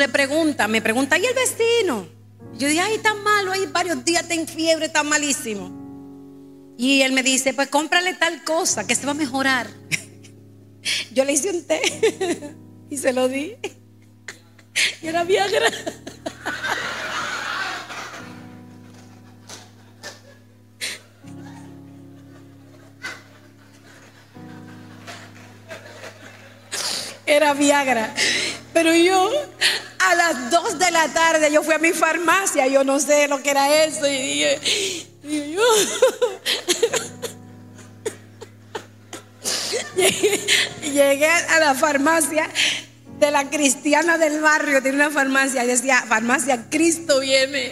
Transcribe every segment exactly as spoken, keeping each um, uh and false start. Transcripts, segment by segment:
le pregunta, me pregunta, ¿y el vecino? Yo dije, ay, está malo, hay varios días, está en fiebre, está malísimo. Y él me dice, pues cómprale tal cosa que se va a mejorar. Yo le hice un té y se lo di. Y era Viagra. Era Viagra. Pero yo a las dos de la tarde yo fui a mi farmacia. Yo no sé lo que era eso. Y dije, y yo, llegué, llegué a la farmacia de la cristiana del barrio. Tiene una farmacia y decía, farmacia Cristo viene.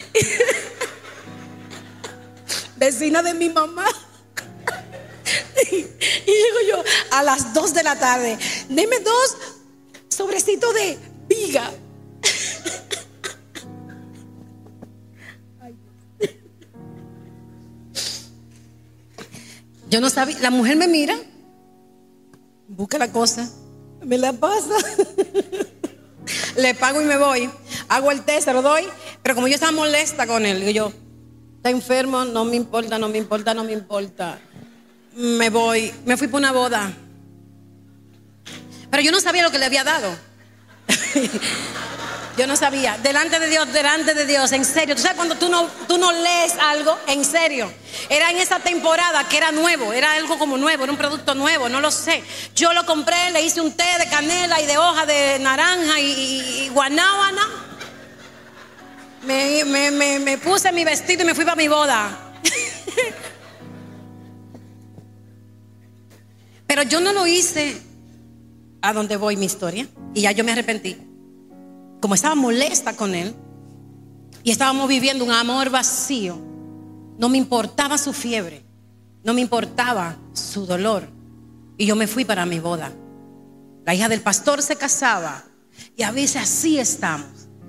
Vecina de mi mamá. Y, y digo yo, a las dos de la tarde, deme dos sobrecitos de viga. Yo no sabía, la mujer me mira, busca la cosa, me la pasa, le pago y me voy, hago el té, se lo doy, pero como yo estaba molesta con él, digo yo, está enfermo, no me importa, no me importa, no me importa. Me voy, me fui por una boda. Pero yo no sabía lo que le había dado. Yo no sabía. Delante de Dios, delante de Dios, en serio. Tú sabes cuando tú no, tú no lees algo, en serio. Era en esa temporada que era nuevo, era algo como nuevo, era un producto nuevo, no lo sé. Yo lo compré, le hice un té de canela y de hoja de naranja y, y, y guanábana. Me, me, me, me puse mi vestido y me fui para mi boda. Pero yo no lo hice a donde voy mi historia. Y ya yo me arrepentí. Como estaba molesta con él y estábamos viviendo un amor vacío, no me importaba su fiebre, no me importaba su dolor. Y yo me fui para mi boda. La hija del pastor se casaba. Y a veces así estamos.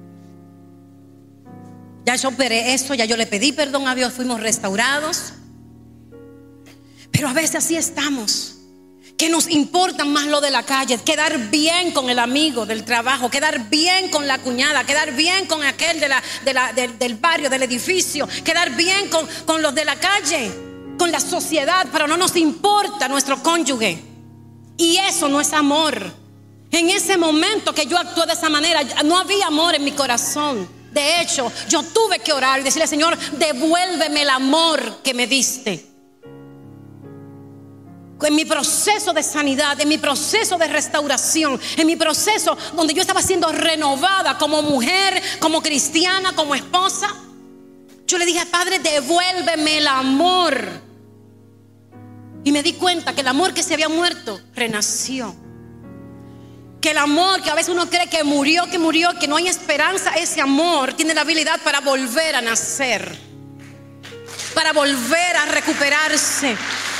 Ya yo operé esto, ya yo le pedí perdón a Dios, fuimos restaurados. Pero a veces así estamos, que nos importa más lo de la calle, quedar bien con el amigo del trabajo, quedar bien con la cuñada, quedar bien con aquel de la, de la, de, del barrio, del edificio, quedar bien con, con los de la calle, con la sociedad, pero no nos importa nuestro cónyuge. Y eso no es amor. En ese momento que yo actué de esa manera, no había amor en mi corazón. De hecho, yo tuve que orar y decirle, Señor, devuélveme el amor que me diste. En mi proceso de sanidad, en mi proceso de restauración, en mi proceso donde yo estaba siendo renovada como mujer, como cristiana, como esposa, yo le dije, Padre, devuélveme el amor. Y me di cuenta que el amor que se había muerto renació. Que el amor que a veces uno cree que murió, que murió, que no hay esperanza, ese amor tiene la habilidad para volver a nacer, para volver a recuperarse.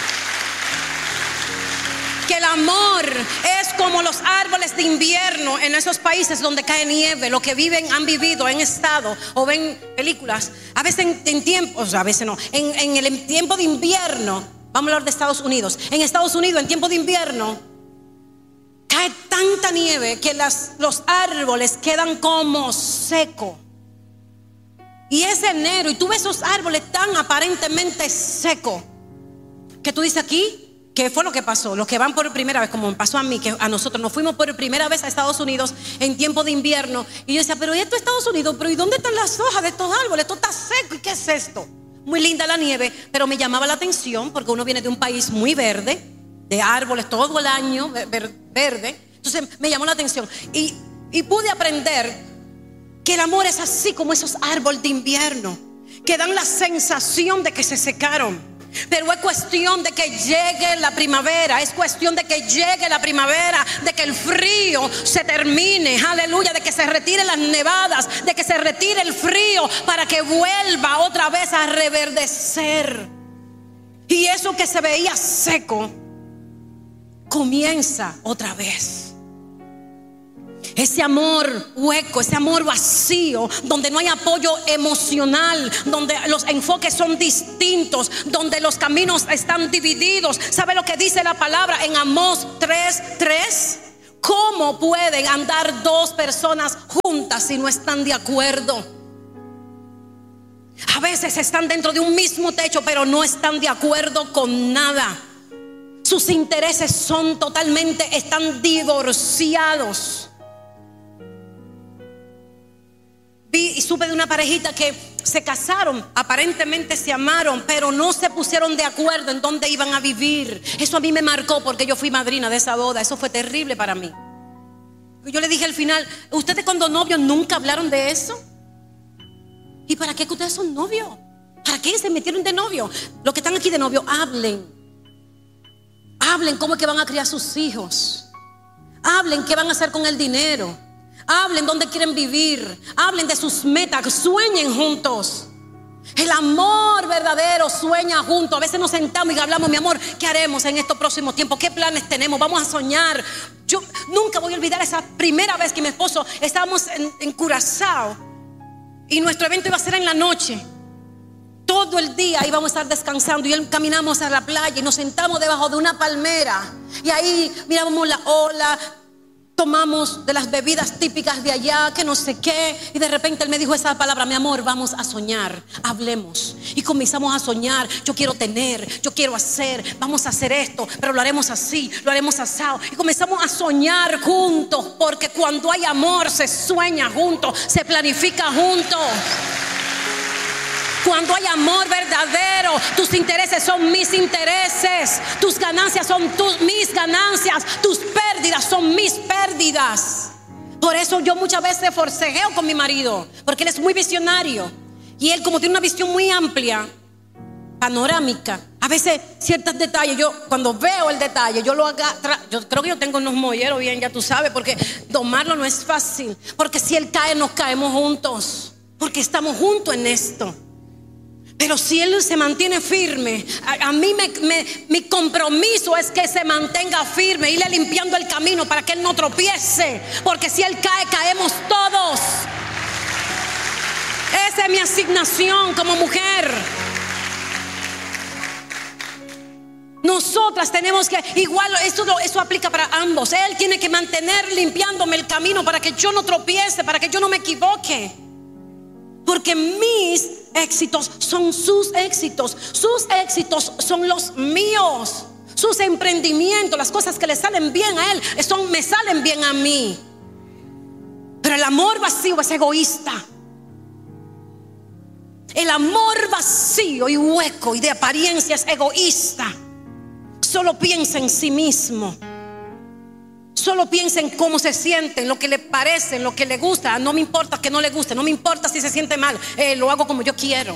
Que el amor es como los árboles de invierno en esos países donde cae nieve. Los que viven, han vivido, han estado o ven películas. A veces en, en tiempo, o sea, a veces no, en, en el en tiempo de invierno, vamos a hablar de Estados Unidos. En Estados Unidos, en tiempo de invierno, cae tanta nieve que las, los árboles quedan como secos. Y es enero y tú ves esos árboles tan aparentemente secos que tú dices aquí, ¿qué fue lo que pasó? Los que van por primera vez, como me pasó a mí, que a nosotros nos fuimos por primera vez a Estados Unidos en tiempo de invierno. Y yo decía, pero ¿y esto es Estados Unidos? ¿Pero y dónde están las hojas de estos árboles? Esto está seco, ¿y qué es esto? Muy linda la nieve, pero me llamaba la atención porque uno viene de un país muy verde, de árboles todo el año ver, verde. Entonces me llamó la atención y, y pude aprender que el amor es así como esos árboles de invierno, que dan la sensación de que se secaron. Pero es cuestión de que llegue la primavera, es cuestión de que llegue la primavera, de que el frío se termine, aleluya, de que se retiren las nevadas, de que se retire el frío para que vuelva otra vez a reverdecer. Y eso que se veía seco comienza otra vez. Ese amor hueco, ese amor vacío, donde no hay apoyo emocional, donde los enfoques son distintos, donde los caminos están divididos. ¿Sabe lo que dice la palabra en Amós tres tres? ¿Cómo pueden andar dos personas juntas juntas y no están de acuerdo. A veces están dentro de un mismo techo, pero no están de acuerdo con nada. Sus intereses son totalmente, están divorciados. Vi y supe de una parejita que se casaron, aparentemente se amaron, pero no se pusieron de acuerdo en dónde iban a vivir. Eso a mí me marcó porque yo fui madrina de esa boda. Eso fue terrible para mí. Yo le dije al final: ¿ustedes cuando novios nunca hablaron de eso? ¿Y para qué que ustedes son novios? ¿Para qué se metieron de novio? Los que están aquí de novio, hablen. Hablen cómo es que van a criar sus hijos. Hablen qué van a hacer con el dinero. Hablen dónde quieren vivir. Hablen de sus metas. Sueñen juntos. El amor verdadero sueña juntos. A veces nos sentamos y hablamos: mi amor, ¿qué haremos en estos próximos tiempos? ¿Qué planes tenemos? Vamos a soñar. Yo nunca voy a olvidar esa primera vez que mi esposo, estábamos en, en Curazao y nuestro evento iba a ser en la noche. Todo el día íbamos a estar descansando y él, caminamos a la playa y nos sentamos debajo de una palmera. Y ahí mirábamos la ola, tomamos de las bebidas típicas de allá, que no sé qué. Y de repente él me dijo esa palabra: mi amor, vamos a soñar, hablemos. Y comenzamos a soñar: yo quiero tener, yo quiero hacer, vamos a hacer esto, pero lo haremos así, lo haremos asado. Y comenzamos a soñar juntos, porque cuando hay amor se sueña juntos, se planifica juntos. Cuando hay amor verdadero, tus intereses son mis intereses, tus ganancias son tus, mis ganancias, tus pérdidas son mis pérdidas. Por eso yo muchas veces forcejeo con mi marido, porque él es muy visionario y él, como tiene una visión muy amplia, panorámica, a veces ciertos detalles, yo cuando veo el detalle, yo lo hago. Yo creo que yo tengo unos molleros bien, ya tú sabes, porque domarlo no es fácil, porque si él cae nos caemos juntos, porque estamos juntos en esto. Pero si él se mantiene firme, a, a mí me, me, mi compromiso es que se mantenga firme, irle limpiando el camino para que él no tropiece, porque si él cae, caemos todos. Esa es mi asignación como mujer. Nosotras tenemos que, igual eso, eso aplica para ambos. Él tiene que mantener limpiándome el camino para que yo no tropiece, para que yo no me equivoque. Porque mis éxitos son sus éxitos. Sus éxitos son los míos. Sus emprendimientos, las cosas que le salen bien a él, son, me salen bien a mí. Pero el amor vacío es egoísta. El amor vacío y hueco y de apariencia es egoísta. Solo piensa en sí mismo. Solo piensa en cómo se siente, en lo que le parece, en lo que le gusta. No me importa que no le guste, no me importa si se siente mal, eh, lo hago como yo quiero.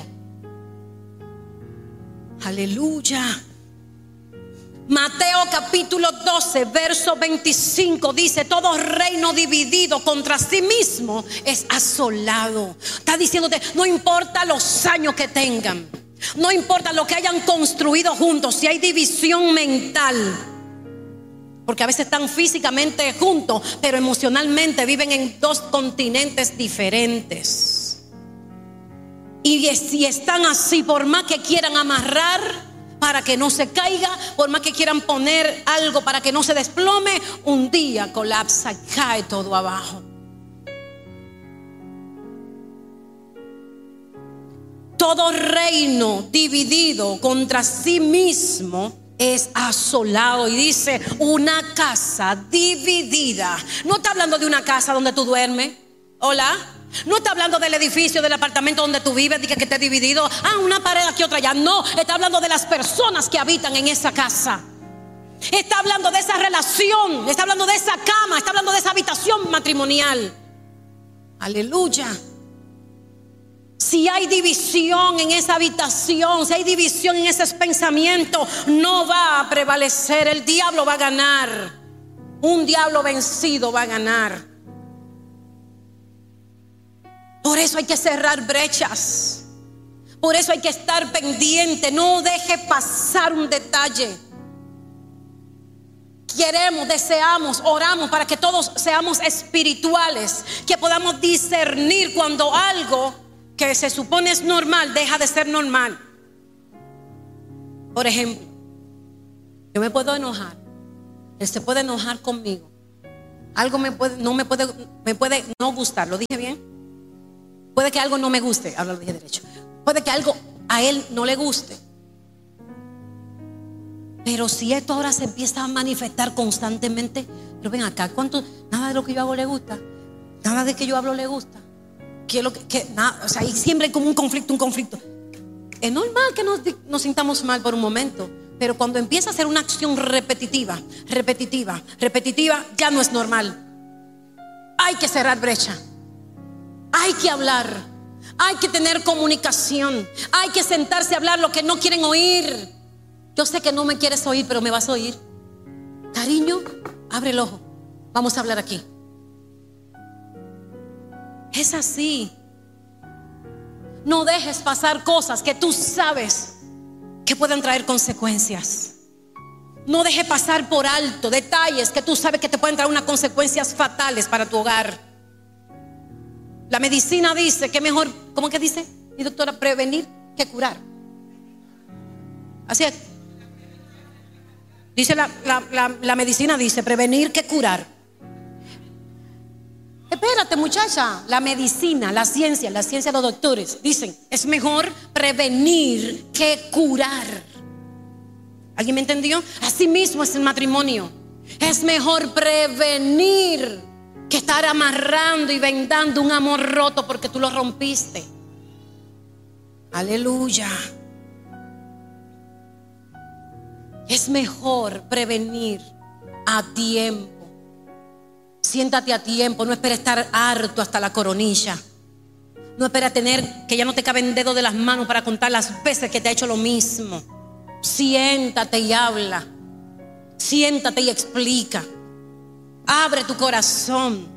Aleluya. Mateo capítulo doce, verso veinticinco dice: todo reino dividido contra sí mismo es asolado. Está diciéndote: no importa los años que tengan, no importa lo que hayan construido juntos, si hay división mental. Porque a veces están físicamente juntos, pero emocionalmente viven en dos continentes diferentes. Y si están así, por más que quieran amarrar para que no se caiga, por más que quieran poner algo para que no se desplome, un día colapsa y cae todo abajo. Todo reino dividido contra sí mismo es asolado. Y dice: una casa dividida. No está hablando de una casa donde tú duermes. Hola. No está hablando del edificio, del apartamento donde tú vives, de que esté dividido. Ah, una pared aquí, otra allá. No, está hablando de las personas que habitan en esa casa. Está hablando de esa relación. Está hablando de esa cama. Está hablando de esa habitación matrimonial. Aleluya. Si hay división en esa habitación, si hay división en esos pensamientos, no va a prevalecer. El diablo va a ganar. Un diablo vencido va a ganar. Por eso hay que cerrar brechas. Por eso hay que estar pendiente. No deje pasar un detalle. Queremos, deseamos, oramos para que todos seamos espirituales, que podamos discernir cuando algo que se supone es normal deja de ser normal. Por ejemplo, yo me puedo enojar, él se puede enojar conmigo, algo me puede, no me puede, me puede no gustar. ¿Lo dije bien? Puede que algo no me guste. Ahora lo dije derecho. Puede que algo a él no le guste. Pero si esto ahora se empieza a manifestar constantemente, pero ven acá, ¿cuánto? Nada de lo que yo hago le gusta, nada de que yo hablo le gusta. ¿Qué es lo que, que nada, o sea, y siempre hay como un conflicto, un conflicto. Es normal que nos, nos sintamos mal por un momento, pero cuando empieza a ser una acción repetitiva, repetitiva, repetitiva, ya no es normal. Hay que cerrar brecha, hay que hablar, hay que tener comunicación, hay que sentarse a hablar lo que no quieren oír. Yo sé que no me quieres oír, pero me vas a oír. Cariño, abre el ojo, vamos a hablar aquí. Es así. No dejes pasar cosas que tú sabes que pueden traer consecuencias. No dejes pasar por alto detalles que tú sabes que te pueden traer unas consecuencias fatales para tu hogar. La medicina dice que mejor, ¿cómo que dice mi doctora? Prevenir que curar. Así es. Dice la, la, la, la medicina dice prevenir que curar. Espérate, muchacha, la medicina, la ciencia, la ciencia de los doctores dicen, es mejor prevenir que curar. ¿Alguien me entendió? Así mismo es el matrimonio. Es mejor prevenir que estar amarrando y vendando un amor roto porque tú lo rompiste. Aleluya. Es mejor prevenir a tiempo. Siéntate a tiempo, no esperes estar harto hasta la coronilla. No esperes tener que ya no te caben dedos de las manos para contar las veces que te ha hecho lo mismo. Siéntate y habla. Siéntate y explica. Abre tu corazón.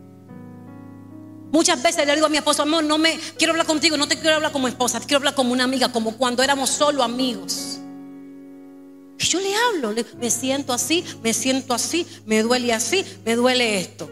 Muchas veces le digo a mi esposo, amor, no me quiero hablar contigo, no te quiero hablar como esposa, te quiero hablar como una amiga, como cuando éramos solo amigos. Y yo le hablo, le, me siento así, me siento así, me duele así, me duele esto.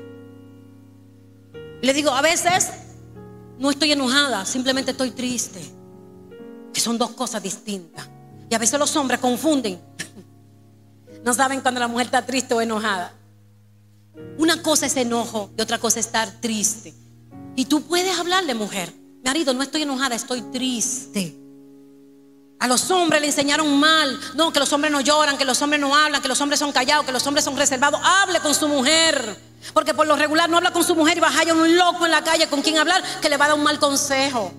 Le digo, a veces no estoy enojada, simplemente estoy triste. Que son dos cosas distintas. Y a veces los hombres confunden. No saben cuando la mujer está triste o enojada. Una cosa es enojo y otra cosa es estar triste. Y tú puedes hablarle, mujer, marido, no estoy enojada, estoy triste. A los hombres le enseñaron mal. No, que los hombres no lloran, que los hombres no hablan, que los hombres son callados, que los hombres son reservados. Hable con su mujer. Porque por lo regular no habla con su mujer y va a hallar un loco en la calle con quien hablar que le va a dar un mal consejo.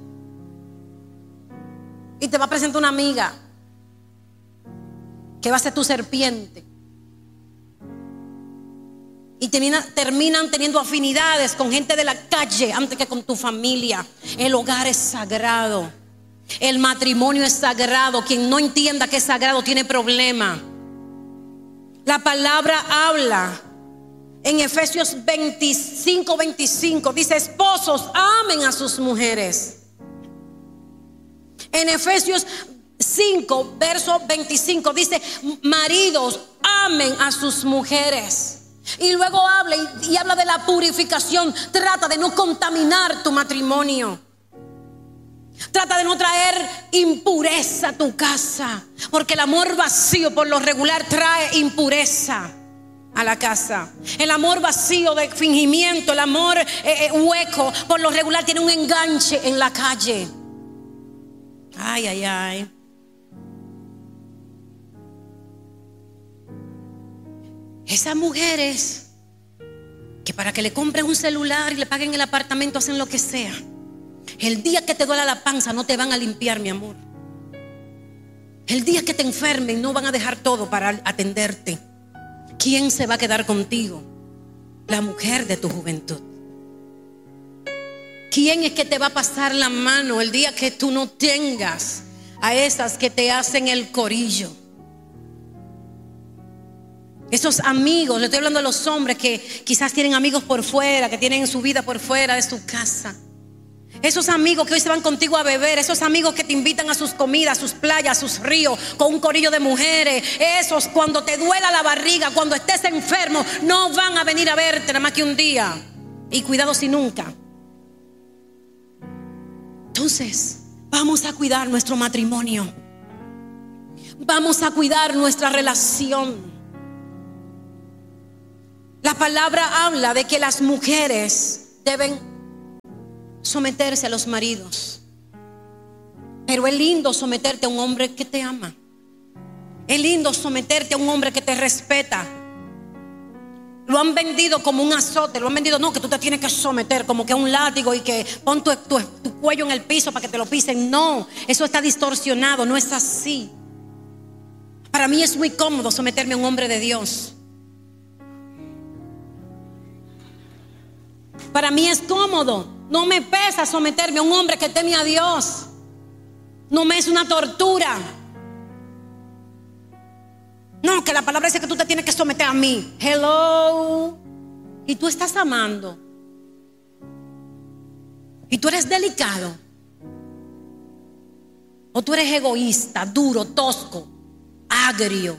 Y te va a presentar una amiga que va a ser tu serpiente. Y termina, terminan teniendo afinidades con gente de la calle antes que con tu familia. El hogar es sagrado. El matrimonio es sagrado. Quien no entienda que es sagrado tiene problema. La palabra habla en Efesios veinticinco, veinticinco. Dice, esposos, amen a sus mujeres. En Efesios cinco, verso veinticinco dice, maridos, amen a sus mujeres. Y luego habla y, y habla de la purificación. Trata de no contaminar tu matrimonio. Trata de no traer impureza a tu casa, porque el amor vacío por lo regular trae impureza a la casa. El amor vacío de fingimiento, el amor eh, eh, hueco, por lo regular tiene un enganche en la calle. Ay, ay, ay. Esas mujeres que para que le compren un celular y le paguen el apartamento hacen lo que sea. El día que te duela la panza no te van a limpiar, mi amor. El día que te enfermen no van a dejar todo para atenderte. ¿Quién se va a quedar contigo? La mujer de tu juventud. ¿Quién es que te va a pasar la mano el día que tú no tengas a esas que te hacen el corillo? Esos amigos, le estoy hablando a los hombres que quizás tienen amigos por fuera, que tienen su vida por fuera de su casa. Esos amigos que hoy se van contigo a beber, esos amigos que te invitan a sus comidas, a sus playas, a sus ríos, con un corillo de mujeres. Esos cuando te duela la barriga, cuando estés enfermo, no van a venir a verte nada más que un día. Y cuidado si nunca. Entonces, vamos a cuidar nuestro matrimonio. Vamos a cuidar nuestra relación. La palabra habla de que las mujeres deben someterse a los maridos. Pero es lindo someterte a un hombre que te ama. Es lindo someterte a un hombre que te respeta. Lo han vendido como un azote. Lo han vendido, no, que tú te tienes que someter como que a un látigo y que pon tu, tu, tu cuello en el piso para que te lo pisen. No, eso está distorsionado, no es así. Para mí es muy cómodo someterme a un hombre de Dios. Para mí es cómodo. No me pesa someterme a un hombre que teme a Dios. No me es una tortura. No, que la palabra dice que tú te tienes que someter a mí. Hello. Y tú estás amando. Y tú eres delicado. O tú eres egoísta, duro, tosco, agrio,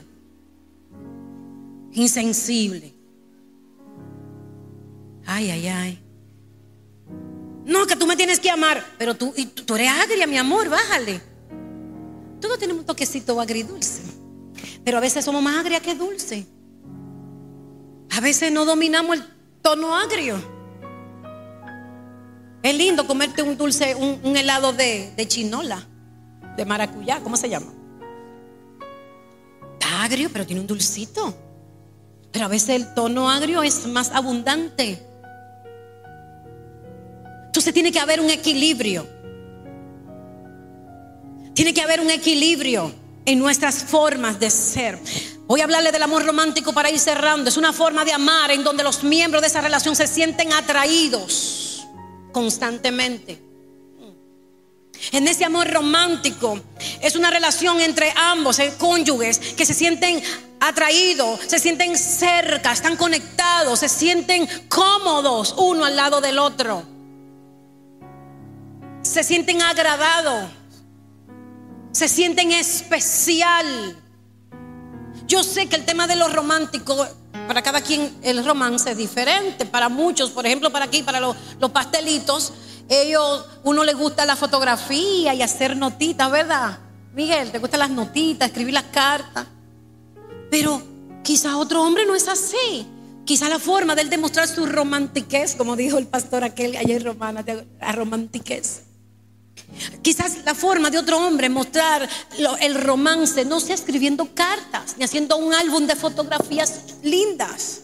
insensible. Ay, ay, ay. No, que tú me tienes que amar. Pero tú, y tú, tú eres agria, mi amor, bájale. Todos tenemos un toquecito agridulce. Pero a veces somos más agria que dulce. A veces no dominamos el tono agrio. Es lindo comerte un dulce, un, un helado de, de chinola, de maracuyá, ¿cómo se llama? Está agrio, pero tiene un dulcito. Pero a veces el tono agrio es más abundante. Entonces tiene que haber un equilibrio. Tiene que haber un equilibrio en nuestras formas de ser. Voy a hablarle del amor romántico para ir cerrando. Es una forma de amar en donde los miembros de esa relación se sienten atraídos constantemente. En ese amor romántico es una relación entre ambos, eh, cónyuges, que se sienten atraídos, se sienten cerca, están conectados, se sienten cómodos uno al lado del otro, se sienten agradados, se sienten especial. Yo sé que el tema de lo romántico, para cada quien el romance es diferente. Para muchos, por ejemplo, para aquí, para los, los pastelitos, ellos, uno les gusta la fotografía y hacer notitas, ¿verdad? Miguel, ¿te gustan las notitas, escribir las cartas? Pero quizá otro hombre no es así. Quizá la forma de él demostrar su romantiquez, como dijo el pastor aquel ayer, Romana, la romantiquez. Quizás la forma de otro hombre mostrar lo, el romance no sea escribiendo cartas ni haciendo un álbum de fotografías lindas.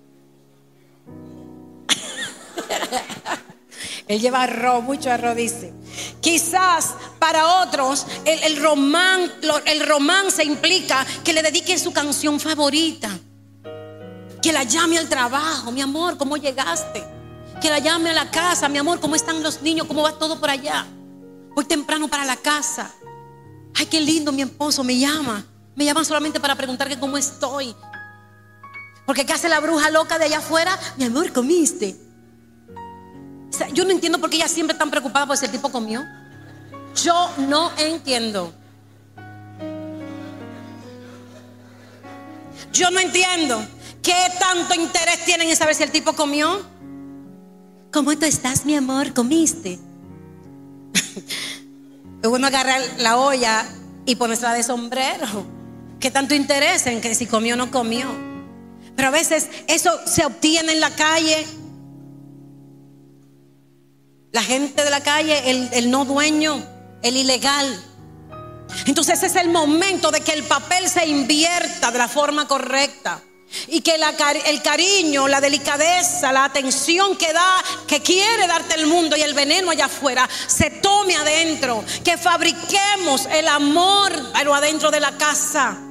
Él lleva arroz, mucho arroz, dice. Quizás para otros el, el, roman, el romance implica que le dedique su canción favorita, que la llame al trabajo, mi amor, ¿cómo llegaste? Que la llame a la casa, mi amor, ¿cómo están los niños? ¿Cómo va todo por allá? Voy temprano para la casa. Ay, qué lindo, mi esposo me llama. Me llaman solamente para preguntar que cómo estoy. Porque ¿qué hace la bruja loca de allá afuera? Mi amor, ¿comiste? O sea, yo no entiendo por qué ella siempre tan preocupada por si el tipo comió. Yo no entiendo. Yo no entiendo qué tanto interés tienen en saber si el tipo comió. ¿Cómo tú estás, mi amor? ¿Comiste? Uno agarra la olla y ponerla de sombrero. ¿Qué tanto interés en que si comió o no comió? Pero a veces eso se obtiene en la calle. La gente de la calle, el, el no dueño, el ilegal. Entonces ese es el momento de que el papel se invierta de la forma correcta. Y que la, el cariño, la delicadeza, la atención que da, que quiere darte el mundo y el veneno allá afuera, se tome adentro. Que fabriquemos el amor pero adentro de la casa.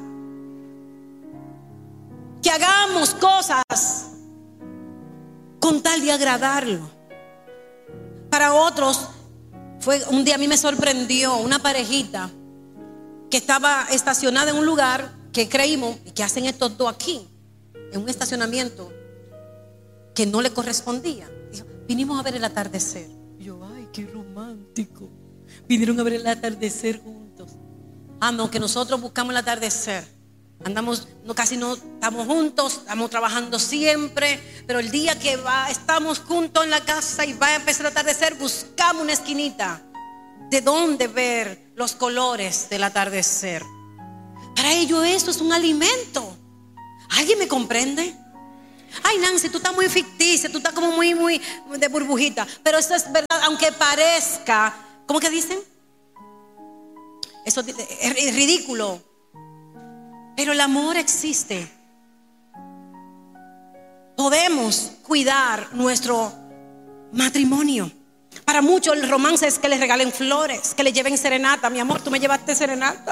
Que hagamos cosas con tal de agradarlo. Para otros, fue un día a mí me sorprendió una parejita que estaba estacionada en un lugar que creímos que hacen estos dos aquí, en un estacionamiento que no le correspondía. Dijo, vinimos a ver el atardecer. Y yo, ay, qué romántico. Vinieron a ver el atardecer juntos. Ah, no, que nosotros buscamos el atardecer. Andamos, no, casi no estamos juntos, estamos trabajando siempre, pero el día que va, estamos juntos en la casa y va a empezar el atardecer, buscamos una esquinita de donde ver los colores del atardecer. Para ellos eso es un alimento. ¿Alguien me comprende? Ay, Nancy, tú estás muy ficticia, tú estás como muy, muy de burbujita. Pero eso es verdad, aunque parezca, ¿cómo que dicen? Eso es ridículo. Pero el amor existe. Podemos cuidar nuestro matrimonio. Para muchos el romance es que les regalen flores, que les lleven serenata. Mi amor, tú me llevaste serenata.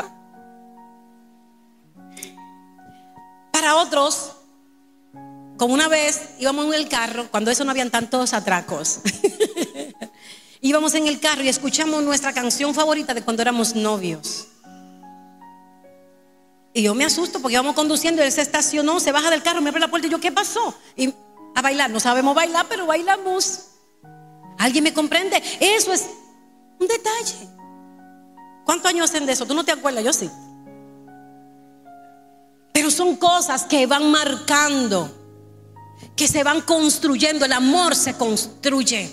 Para otros, como una vez íbamos en el carro, cuando eso no habían tantos atracos. Íbamos en el carro y escuchamos nuestra canción favorita de cuando éramos novios. Y yo me asusto porque íbamos conduciendo y él se estacionó, se baja del carro, me abre la puerta y yo, ¿qué pasó? Y a bailar, no sabemos bailar, pero bailamos. ¿Alguien me comprende? Eso es un detalle. ¿Cuántos años hacen de eso? ¿Tú no te acuerdas? Yo sí. Pero son cosas que van marcando, que se van construyendo. El amor se construye.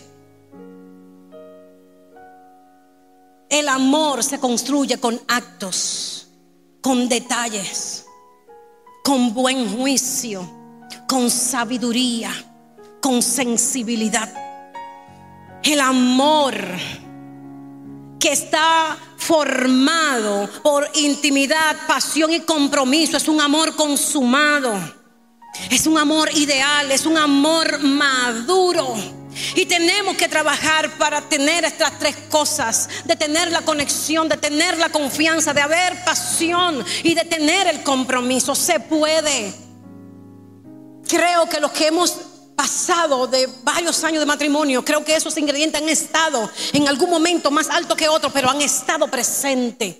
El amor se construye con actos, con detalles, con buen juicio, con sabiduría, con sensibilidad. El amor que está formado por intimidad, pasión y compromiso es un amor consumado. Es un amor ideal, es un amor maduro. Y tenemos que trabajar para tener estas tres cosas: de tener la conexión, de tener la confianza, de haber pasión y de tener el compromiso. Se puede. Creo que los que hemos pasado de varios años de matrimonio, creo que esos ingredientes han estado en algún momento más alto que otro, pero han estado presentes.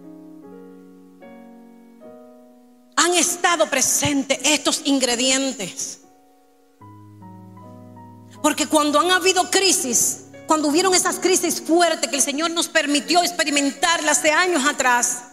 Han estado presentes estos ingredientes. Porque cuando han habido crisis, cuando hubieron esas crisis fuertes que el Señor nos permitió experimentarlas de años atrás,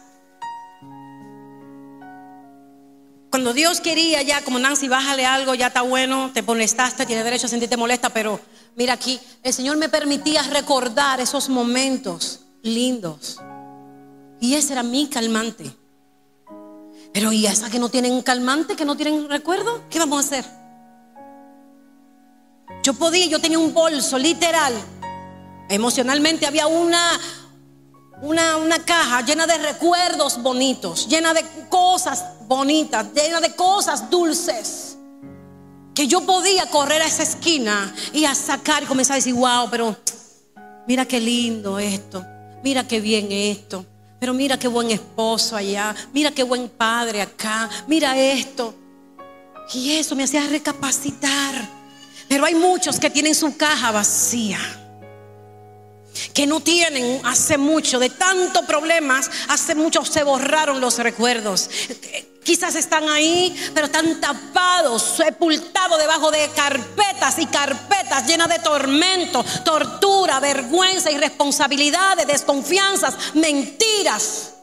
cuando Dios quería ya, como Nancy, bájale algo, ya está bueno, te molestaste, tienes derecho a sentirte molesta, pero mira aquí, el Señor me permitía recordar esos momentos lindos. Y ese era mi calmante. Pero ¿y esas que no tienen calmante, que no tienen recuerdo? ¿Qué vamos a hacer? Yo podía, yo tenía un bolso literal. Emocionalmente había una, una, una caja llena de recuerdos bonitos, llena de cosas bonitas, llena de cosas dulces, que yo podía correr a esa esquina y a sacar y comenzar a decir: wow, pero mira qué lindo esto, mira qué bien esto, pero mira qué buen esposo allá, mira qué buen padre acá, mira esto. Y eso me hacía recapacitar. Pero hay muchos que tienen su caja vacía, que no tienen, hace mucho, de tantos problemas, hace mucho se borraron los recuerdos. Quizás están ahí, pero están tapados, sepultados debajo de carpetas y carpetas llenas de tormento, tortura, vergüenza, irresponsabilidades, desconfianzas, mentiras,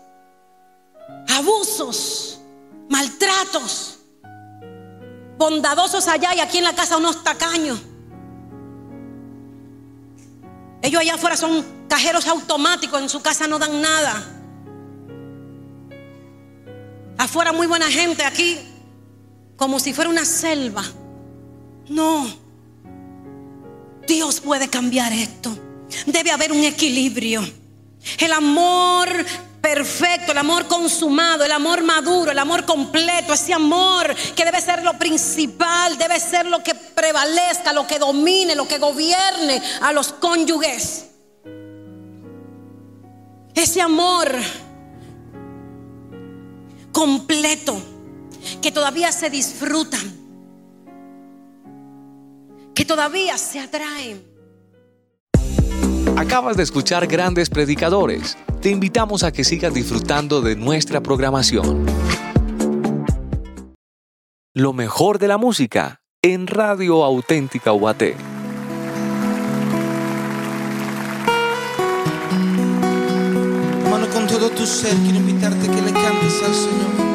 abusos, maltratos. Bondadosos allá y aquí en la casa unos tacaños. Ellos allá afuera son cajeros automáticos, en su casa no dan nada. Afuera muy buena gente, aquí como si fuera una selva. No. Dios puede cambiar esto. Debe haber un equilibrio. El amor perfecto, el amor consumado, el amor maduro, el amor completo, ese amor que debe ser lo principal, debe ser lo que prevalezca, lo que domine, lo que gobierne a los cónyuges. Ese amor completo que todavía se disfrutan, que todavía se atraen. Acabas de escuchar Grandes Predicadores. Te invitamos a que sigas disfrutando de nuestra programación. Lo mejor de la música en Radio Auténtica U A T. Hermano, con todo tu ser quiero invitarte a que le cantes al Señor.